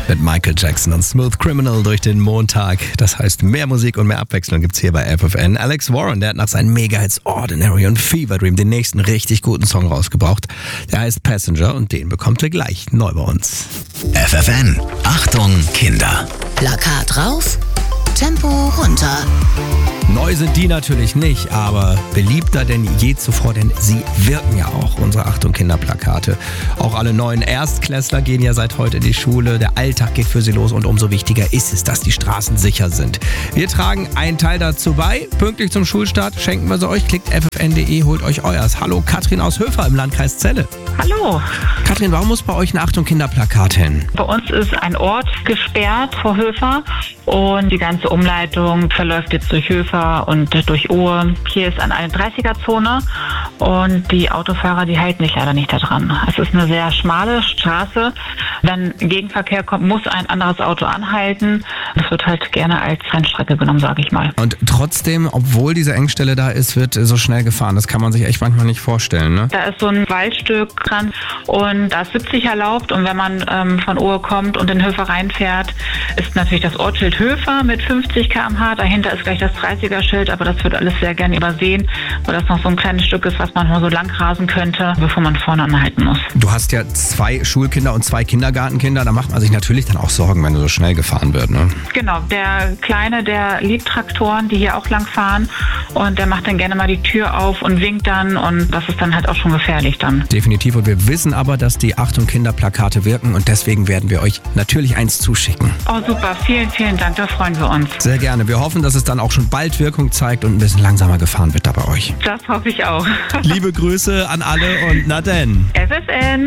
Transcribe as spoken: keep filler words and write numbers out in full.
Mit Michael Jackson und Smooth Criminal durch den Montag. Das heißt, mehr Musik und mehr Abwechslung gibt's hier bei F F N. Alex Warren, der hat nach seinen Mega-Hits Ordinary und Fever Dream den nächsten richtig guten Song rausgebracht. Der heißt Passenger und den bekommt ihr gleich neu bei uns. F F N, Achtung Kinder. Plakat rauf, Tempo runter. Neu sind die natürlich nicht, aber beliebter denn je zuvor, denn sie wirken ja auch, unsere Achtung Kinderplakate. Auch alle neuen Erstklässler gehen ja seit heute in die Schule, der Alltag geht für sie los und umso wichtiger ist es, dass die Straßen sicher sind. Wir tragen einen Teil dazu bei, pünktlich zum Schulstart schenken wir sie euch, klickt f f n punkt d e, holt euch euers. Hallo, Katrin aus Höfer im Landkreis Celle. Hallo. Katrin, warum muss bei euch ein Achtung Kinderplakat hin? Bei uns ist ein Ort gesperrt vor Höfer und die ganze Umleitung verläuft jetzt durch Höfer und durch Ohe. Hier ist eine einunddreißiger-Zone und die Autofahrer, die halten sich leider nicht da dran. Es ist eine sehr schmale Straße. Wenn Gegenverkehr kommt, muss ein anderes Auto anhalten. Das wird halt gerne als Rennstrecke genommen, sage ich mal. Und trotzdem, obwohl diese Engstelle da ist, wird so schnell gefahren. Das kann man sich echt manchmal nicht vorstellen, ne? Da ist so ein Waldstück dran und da ist siebzig erlaubt. Und wenn man ähm, von Ohe kommt und in Höfer reinfährt, ist natürlich das Ortsschild Höfer mit fünfzig Kilometer pro Stunde. Dahinter ist gleich das dreißiger-Schild, aber das wird alles sehr gerne übersehen, weil das noch so ein kleines Stück ist, was man nur so lang rasen könnte, bevor man vorne anhalten muss. Du hast ja zwei Schulkinder und zwei Kindergartenkinder. Da macht man sich natürlich dann auch Sorgen, wenn so schnell gefahren wird, ne? Genau, der Kleine, der liebt Traktoren, die hier auch lang fahren und der macht dann gerne mal die Tür auf und winkt dann und das ist dann halt auch schon gefährlich dann. Definitiv, und wir wissen aber, dass die Achtung Kinderplakate wirken und deswegen werden wir euch natürlich eins zuschicken. Oh super, vielen, vielen Dank, da freuen wir uns. Sehr gerne. Wir hoffen, dass es dann auch schon bald Wirkung zeigt und ein bisschen langsamer gefahren wird da bei euch. Das hoffe ich auch. Liebe Grüße an alle und na denn. F F N.